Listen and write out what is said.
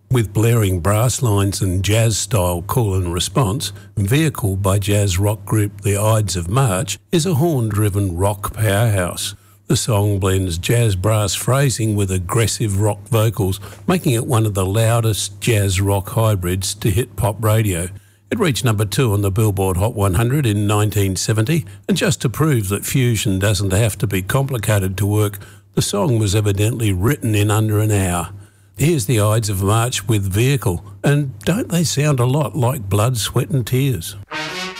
With blaring brass lines and jazz-style call and response, Vehicle by jazz rock group The Ides of March is a horn-driven rock powerhouse. The song blends jazz brass phrasing with aggressive rock vocals, making it one of the loudest jazz rock hybrids to hit pop radio. It reached number 2 on the Billboard Hot 100 in 1970, and just to prove that fusion doesn't have to be complicated to work, the song was evidently written in under an hour. Here's the Ides of March with Vehicle, and don't they sound a lot like Blood, Sweat and Tears?